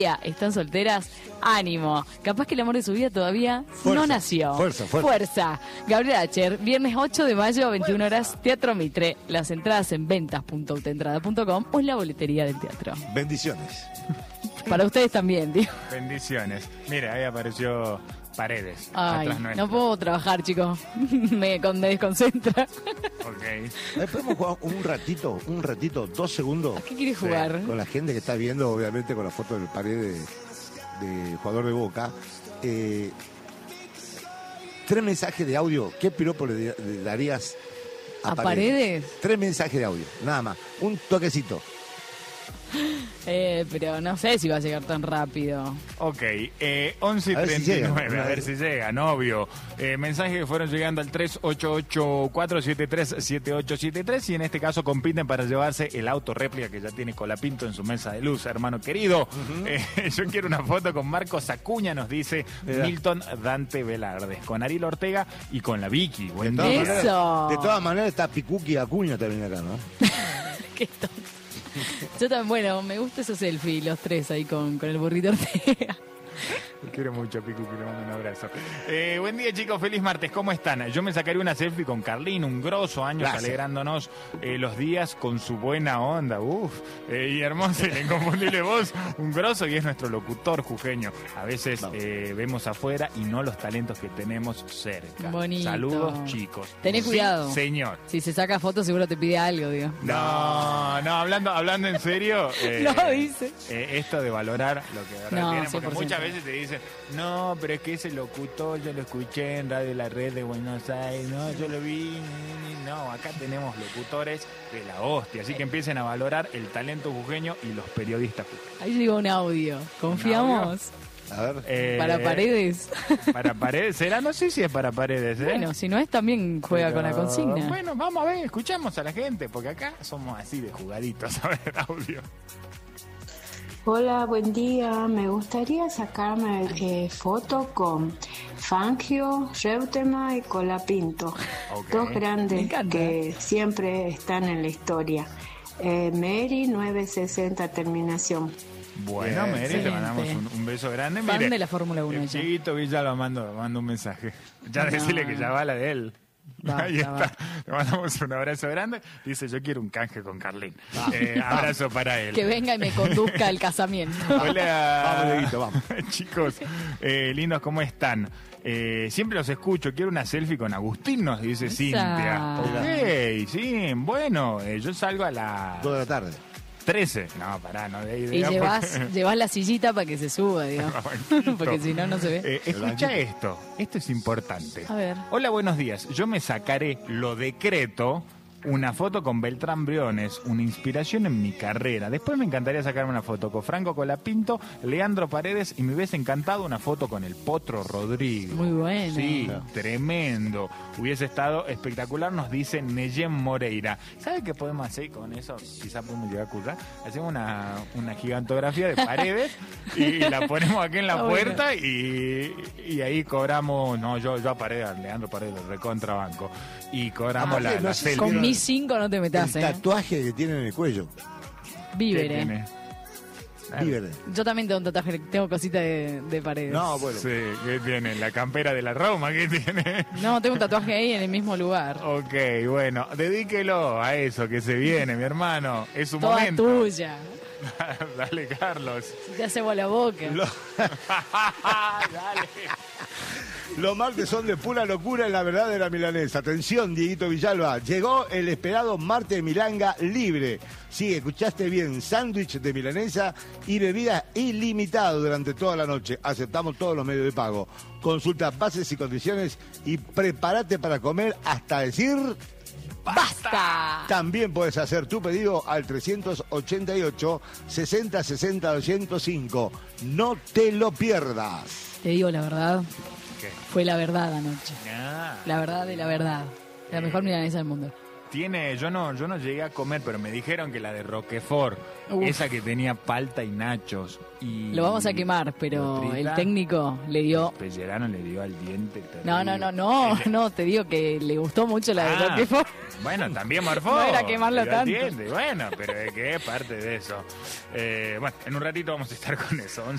están solteras, ánimo. Capaz que el amor de su vida todavía no nació. Fuerza. Gabriel Acher, viernes 8 de mayo, 21 horas, Teatro Mitre. Las entradas en ventas.autoentrada.com o en la boletería del teatro. Bendiciones. Para ustedes también, tío. Bendiciones. Mira, ahí apareció Paredes. Ay, atrás nuestro. no puedo trabajar, chicos. me desconcentra. Ok. ¿Podemos jugar un ratito, 2 segundos? ¿A qué quieres jugar? Con la gente que está viendo, obviamente, con la foto del Paredes de jugador de Boca. 3 mensajes de audio. ¿Qué piropo le darías a Paredes? 3 mensajes de audio, nada más. Un toquecito. Pero no sé si va a llegar tan rápido. Ok, 11:39, a ver si llega, novio. Mensajes que fueron llegando al 3884737873 y en este caso compiten para llevarse el auto réplica que ya tiene Colapinto en su mesa de luz, hermano querido. Yo quiero una foto con Marcos Acuña, nos dice Milton Dante Velarde, con Ariel Ortega y con la Vicky. Buen día. Eso. De todas maneras está Picuqui Acuña también acá, ¿no? Qué tonto. Yo también, bueno, me gusta esos selfies, los 3 ahí con el burrito Ortega. Te quiero mucho, Picu, que le mando un abrazo. Buen día, chicos, feliz martes, ¿cómo están? Yo me sacaría una selfie con Carlín, un grosso, años alegrándonos los días con su buena onda, y hermosa y inconfundible voz, un grosso y es nuestro locutor jujeño. A veces vemos afuera y no los talentos que tenemos cerca. Bonito. Saludos, chicos. Tenés cuidado. Señor. Si se saca fotos seguro te pide algo, digo. No, hablando en serio. No, dice. Esto de valorar lo que de verdad tiene, porque 100%. muchas veces te dicen, no, pero es que ese locutor yo lo escuché en Radio La Red de Buenos Aires, no, yo lo vi, no, acá tenemos locutores de la hostia, así que empiecen a valorar el talento jujeño y los periodistas jujeños. Ahí llegó un audio, ¿confiamos? A ver. ¿Para Paredes? ¿Para Paredes? ¿Será? No sé si es para Paredes, Bueno, si no es, también juega con la consigna. Bueno, vamos a ver, escuchamos a la gente, porque acá somos así de jugaditos, a ver, audio. Hola, buen día. Me gustaría sacarme foto con Fangio, Reutemann y Colapinto. Okay. 2 grandes que siempre están en la historia. Mary 960 terminación. Bueno, Mary, excelente. te mandamos un beso grande. Fan Mire, de la Fórmula 1 el ella. chiquito Villa lo mando un mensaje. Ya decirle que ya va la de él. Ahí está. Le mandamos un abrazo grande. Dice, yo quiero un canje con Carlín. Abrazo para él. Que venga y me conduzca al casamiento. Hola. Vamos, Dieguito, vamos. Chicos, lindos, ¿cómo están? Siempre los escucho. Quiero una selfie con Agustín, nos dice Cintia. Ok, sí, bueno, yo salgo a las 2 de la tarde. 13. No, pará, no de Y llevas la sillita para que se suba, digo. Porque si no, no se ve. Escucha esto es importante. A ver. Hola, buenos días. Yo me sacaré, lo decreto, una foto con Beltrán Briones, una inspiración en mi carrera. Después me encantaría sacarme una foto con Franco Colapinto, Leandro Paredes y me hubiese encantado una foto con el Potro Rodríguez. Muy bueno. Sí, tremendo. Hubiese estado espectacular, nos dice Neyen Moreira. ¿Sabe qué podemos hacer con eso? Quizás podemos llegar a currar. Hacemos una gigantografía de Paredes y la ponemos aquí en la puerta y ahí cobramos, no, yo a Paredes, a Leandro Paredes, recontrabanco. Y cobramos Aparte, la no sé si selfie. Con mis 5 no te metas, El tatuaje que tiene en el cuello. ¿Qué Vívere. tiene? Vívere. Yo también tengo un tatuaje, tengo cositas de Paredes. No, bueno. Sí, ¿qué tiene? La campera de la Roma, ¿qué tiene? No, tengo un tatuaje ahí en el mismo lugar. Ok, bueno, dedíquelo a eso que se viene, mi hermano. Es su Toda momento. tuya. Dale, Carlos. Si te hace agua la boca. Dale. Los martes son de pura locura en la verdad de la milanesa. Atención, Dieguito Villalba. Llegó el esperado martes de milanga libre. Sí, escuchaste bien. Sándwich de milanesa y bebida ilimitada durante toda la noche. Aceptamos todos los medios de pago. Consulta bases y condiciones y prepárate para comer hasta decir... ¡Basta! También puedes hacer tu pedido al 388 60 60 205. No te lo pierdas. Te digo la verdad. ¿Qué? Fue la verdad anoche. Ah, La verdad de la verdad. La mejor milanesa del mundo. yo no llegué a comer, pero me dijeron que la de Roquefort, Uf. esa que tenía palta y nachos. Y Lo vamos a quemar, pero Lotrita, el técnico le dio... Pellerano le dio al diente. No, te digo que le gustó mucho la de Roquefort. Bueno, también morfó. No era quemarlo le dio al tanto. diente. Bueno, pero es que es parte de eso. Bueno, en un ratito vamos a estar con eso.